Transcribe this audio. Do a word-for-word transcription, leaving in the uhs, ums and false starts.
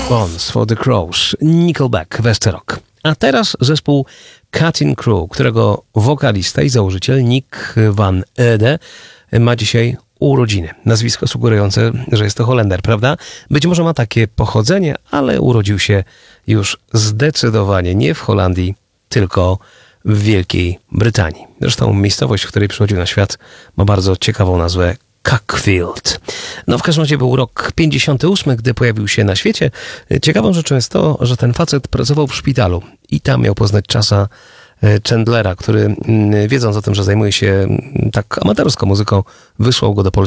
Bones for the Crows, Nickelback, Westerok. A teraz zespół Cutting Crew, którego wokalista i założyciel Nick Van Ede ma dzisiaj urodziny. Nazwisko sugerujące, że jest to Holender, prawda? Być może ma takie pochodzenie, ale urodził się już zdecydowanie nie w Holandii, tylko w Wielkiej Brytanii. Zresztą miejscowość, w której przychodził na świat, ma bardzo ciekawą nazwę Cuckfield. No w każdym razie był rok pięćdziesiąty ósmy, gdy pojawił się na świecie. Ciekawą rzeczą jest to, że ten facet pracował w szpitalu i tam miał poznać Chasa Chandlera, który wiedząc o tym, że zajmuje się tak amatorską muzyką, wysłał go do Polski.